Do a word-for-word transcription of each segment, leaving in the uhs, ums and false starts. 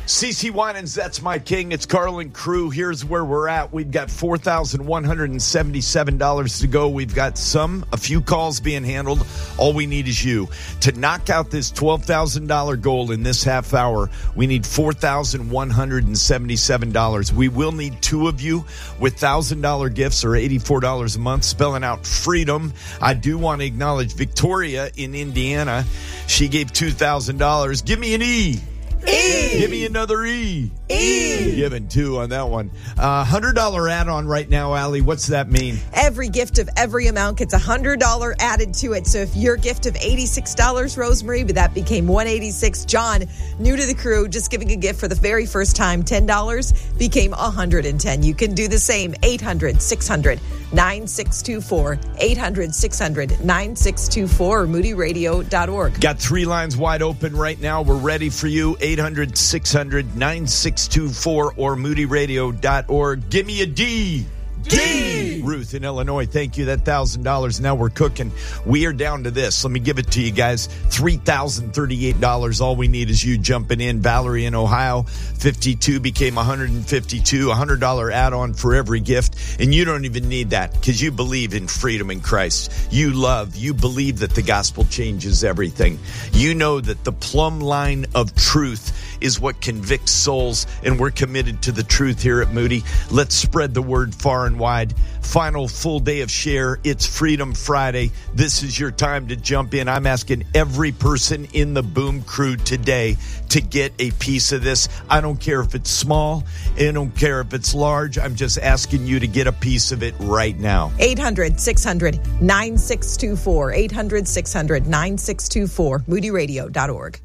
C C Winans, That's My King. It's Carlin Crew. Here's where we're at. We've got four thousand one hundred seventy-seven dollars to go. We've got some, a few calls being handled. All we need is you. To knock out this twelve thousand dollars goal in this half hour, we need four thousand one hundred seventy-seven dollars. We will need two of you with one thousand dollars gifts or eighty-four dollars a month, spelling out freedom. I do want to acknowledge Victoria in Indiana. She gave two thousand dollars. Give me an E. E. Give me another E. E. Giving two on that one. Uh, one hundred dollars add-on right now, Allie. What's that mean? Every gift of every amount gets one hundred dollars added to it. So if your gift of eighty-six dollars, Rosemary, but that became one hundred eighty-six dollars. John, new to the crew, just giving a gift for the very first time, ten dollars, became one hundred ten dollars. You can do the same. eight hundred, six hundred, nine six two four. eight hundred, six hundred, nine six two four or moody radio dot org. Got three lines wide open right now. We're ready for you. eight hundred, six hundred, nine six two four or moody radio dot org. Give me a D. D. Ruth in Illinois, thank you. That one thousand dollars. Now we're cooking. We are down to this. Let me give it to you guys. three thousand thirty-eight dollars. All we need is you jumping in. Valerie in Ohio, fifty-two became one hundred fifty-two. one hundred dollars add-on for every gift. And you don't even need that because you believe in freedom in Christ. You love, you believe that the gospel changes everything. You know that the plumb line of truth is what convicts souls, and we're committed to the truth here at Moody. Let's spread the word far and wide. Final full day of share. It's Freedom Friday. This is your time to jump in. I'm asking every person in the Boom Crew today to get a piece of this. I don't care if it's small. I don't care if it's large. I'm just asking you to get a piece of it right now. eight hundred, six hundred, nine six two four. eight hundred, six hundred, nine six two four. moody radio dot org.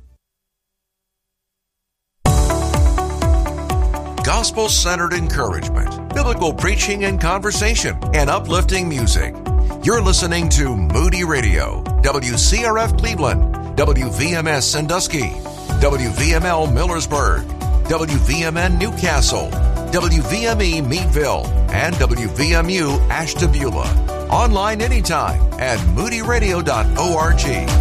Gospel-centered encouragement, biblical preaching and conversation, and uplifting music. You're listening to Moody Radio, W C R F Cleveland, W V M S Sandusky, W V M L Millersburg, W V M N Newcastle, W V M E Meadville, and W V M U Ashtabula. Online anytime at moody radio dot org.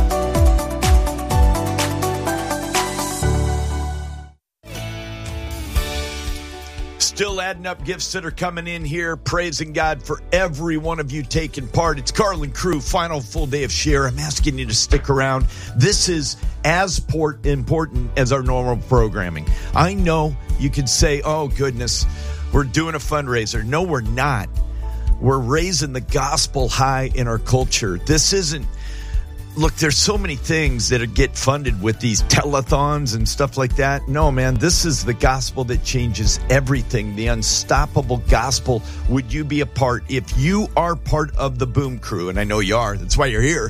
Still adding up gifts that are coming in here. Praising God for every one of you taking part. It's Carlin Crew, final full day of share. I'm asking you to stick around. This is as port important as our normal programming. I know you could say, oh, goodness, we're doing a fundraiser. No, we're not. We're raising the gospel high in our culture. This isn't, look, there's so many things that get funded with these telethons and stuff like that. No, man, this is the gospel that changes everything. The unstoppable gospel. Would you be a part? If you are part of the Boom Crew, and I know you are, that's why you're here,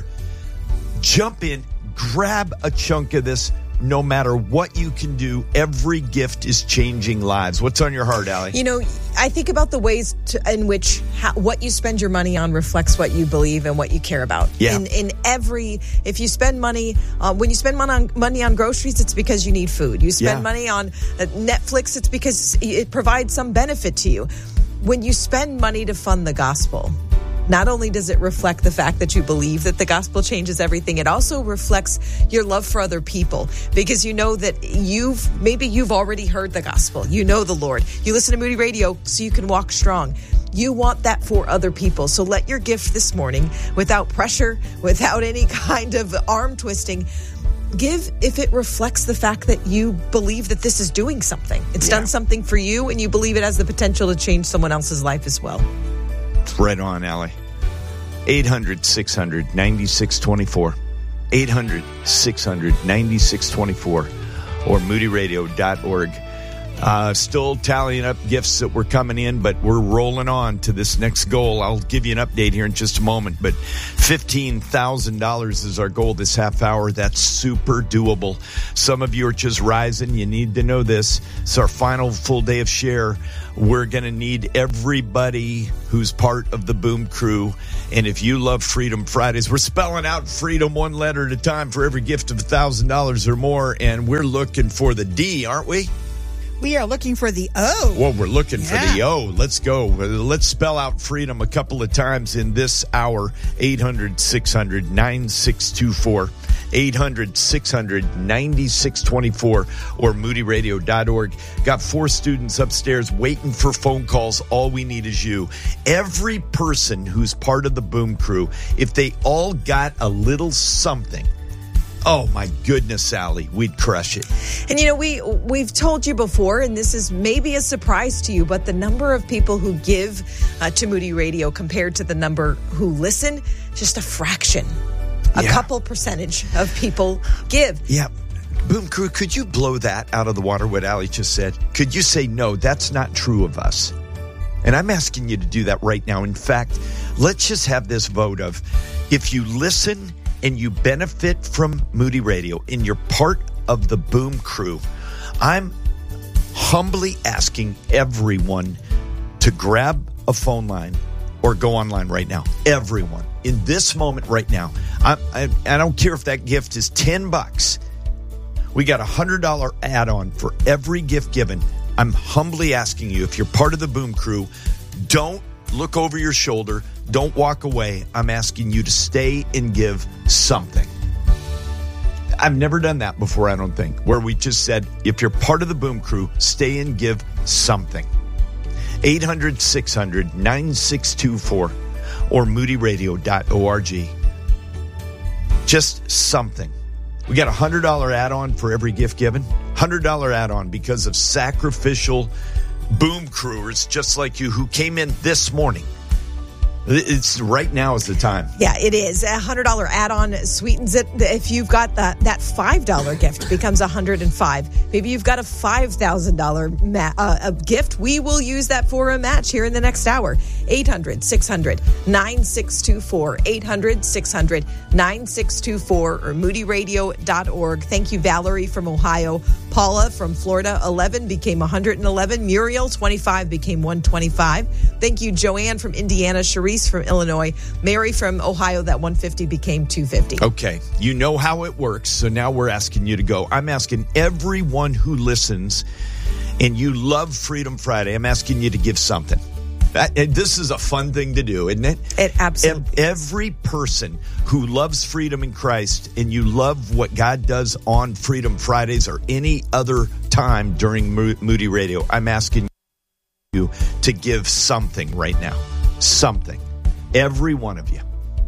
jump in, grab a chunk of this. No matter what you can do, every gift is changing lives. What's on your heart, Allie? You know, I think about the ways to, in which how, what you spend your money on reflects what you believe and what you care about. Yeah. In, in every, if you spend money, uh, when you spend money on, money on groceries, it's because you need food. You spend Yeah. money on uh, Netflix, it's because it provides some benefit to you. When you spend money to fund the gospel, not only does it reflect the fact that you believe that the gospel changes everything, it also reflects your love for other people, because you know that you've, maybe you've already heard the gospel. You know the Lord. You listen to Moody Radio so you can walk strong. You want that for other people. So let your gift this morning, without pressure, without any kind of arm twisting, give if it reflects the fact that you believe that this is doing something. It's Yeah. done something for you, and you believe it has the potential to change someone else's life as well. Right on, Allie. eight hundred, six hundred, nine six two four. eight hundred, six hundred, nine six two four or moody radio dot org. Uh, still tallying up gifts that were coming in, but we're rolling on to this next goal. I'll give you an update here in just a moment, but fifteen thousand dollars is our goal this half hour. That's super doable. Some of you are just rising. You need to know this. It's our final full day of share. We're going to need everybody who's part of the Boom Crew. And if you love Freedom Fridays, we're spelling out freedom one letter at a time for every gift of one thousand dollars or more. And we're looking for the D, aren't we? We are looking for the O. Well, we're looking Yeah. for the O. Let's go. Let's spell out freedom a couple of times in this hour. eight hundred, six hundred, nine six two four. eight hundred, six hundred, nine six two four or moody radio dot org. Got four students upstairs waiting for phone calls. All we need is you. Every person who's part of the Boom Crew, if they all got a little something, oh my goodness, Sally, we'd crush it. And you know, we we've told you before, and this is maybe a surprise to you, but the number of people who give uh, to Moody Radio compared to the number who listen, just a fraction. A Yeah. couple percentage of people give. Yeah. Boom Crew, could you blow that out of the water, what Allie just said? Could you say, no, that's not true of us? And I'm asking you to do that right now. In fact, let's just have this vote of, if you listen and you benefit from Moody Radio and you're part of the Boom Crew, I'm humbly asking everyone to grab a phone line or go online right now. Everyone. In this moment right now. I, I, I don't care if that gift is ten bucks. We got a one hundred dollars add-on for every gift given. I'm humbly asking you, if you're part of the Boom Crew, don't look over your shoulder. Don't walk away. I'm asking you to stay and give something. I've never done that before, I don't think, where we just said, if you're part of the Boom Crew, stay and give something. eight hundred, six hundred, nine six two four or moody radio dot org. Just something. We got a one hundred dollars add-on for every gift given. one hundred dollars add-on because of sacrificial Boom Crewers just like you who came in this morning. It's right now is the time. Yeah, it is. A one hundred dollars add-on sweetens it. If you've got that, that five dollars gift, becomes one hundred five dollars. Maybe you've got a five thousand dollars ma- uh, a gift. We will use that for a match here in the next hour. eight hundred, six hundred, nine six two four. eight hundred, six hundred, nine six two four or moody radio dot org. Thank you, Valerie from Ohio. Paula from Florida, eleven became one hundred eleven. Muriel, twenty-five became one hundred twenty-five. Thank you, Joanne from Indiana. Cherise from Illinois. Mary from Ohio, that one hundred fifty became two hundred fifty. Okay, you know how it works, so now we're asking you to go. I'm asking everyone who listens and you love Freedom Friday, I'm asking you to give something. That, and this is a fun thing to do, isn't it? It absolutely Ev- Every person who loves freedom in Christ and you love what God does on Freedom Fridays or any other time during Mo- Moody Radio, I'm asking you to give something right now. Something. Every one of you.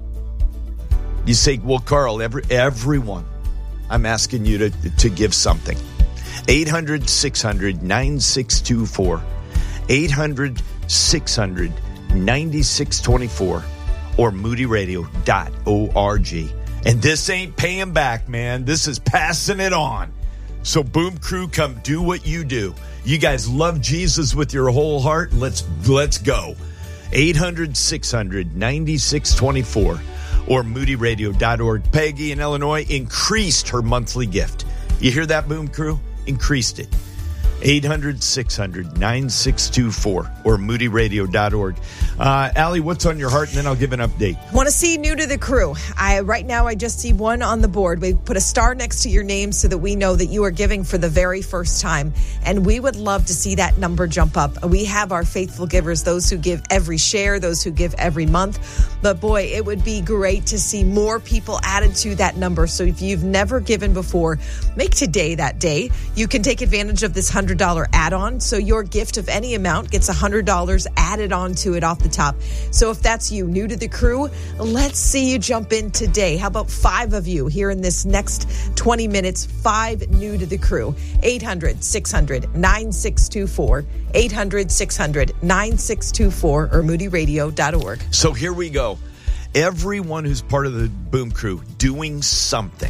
You say, well, Carl, every everyone. I'm asking you to, to give something. eight hundred, six hundred, nine six two four. eight hundred, six hundred, nine six two four or moody radio dot org. And this ain't paying back, man. This is passing it on. So Boom Crew, come do what you do. You guys love Jesus with your whole heart. Let's let's go. eight hundred, six hundred, nine six two four or moody radio dot org. Peggy in Illinois increased her monthly gift. You hear that, Boom Crew? Increased it. eight hundred, six hundred, nine six two four or moody radio dot org. Uh, Allie, what's on your heart? And then I'll give an update. Want to see new to the crew? I right now I just see one on the board. We put a star next to your name so that we know that you are giving for the very first time. And we would love to see that number jump up. We have our faithful givers, those who give every share, those who give every month. But boy, it would be great to see more people added to that number. So if you've never given before, make today that day. You can take advantage of this one hundred dollars add-on. So your gift of any amount gets one hundred dollars added onto it off the top. So if that's you, new to the crew, let's see you jump in today. How about five of you here in this next twenty minutes? Five new to the crew. eight hundred, six hundred, nine six two four. eight hundred, six hundred, nine six two four or moody radio dot org. So here we go. Everyone who's part of the Boom Crew doing something.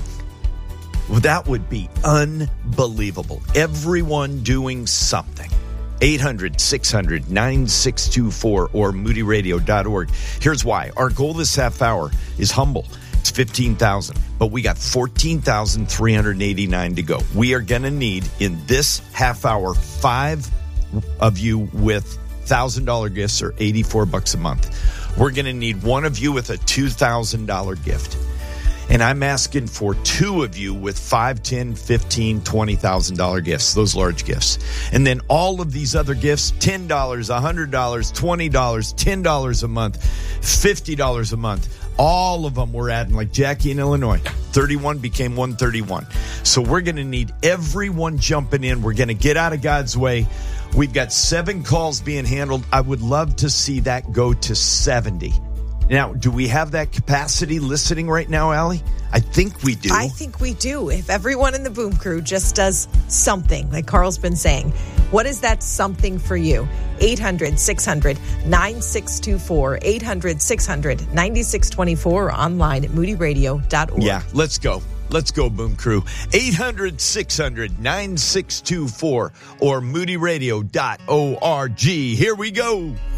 Well, that would be unbelievable. Everyone doing something. eight hundred, six hundred, nine six two four or moody radio dot org. Here's why. Our goal this half hour is humble. It's fifteen thousand, but we got fourteen thousand three hundred eighty-nine to go. We are going to need in this half hour five of you with one thousand dollars gifts or eighty-four bucks a month. We're going to need one of you with a two thousand dollars gift. And I'm asking for two of you with five, ten, fifteen, twenty thousand dollar gifts, those large gifts. And then all of these other gifts, ten dollars, one hundred dollars, twenty dollars, ten dollars a month, fifty dollars a month. All of them we're adding, like Jackie in Illinois. thirty-one became one thirty-one. So we're going to need everyone jumping in. We're going to get out of God's way. We've got seven calls being handled. I would love to see that go to seventy. Now, do we have that capacity listening right now, Allie? I think we do. I think we do. If everyone in the Boom Crew just does something, like Carl's been saying, what is that something for you? eight hundred, six hundred, nine six two four, eight hundred, six hundred, nine six two four, or online at moody radio dot org. Yeah, let's go. Let's go, Boom Crew. eight hundred, six hundred, nine six two four or moody radio dot org. Here we go.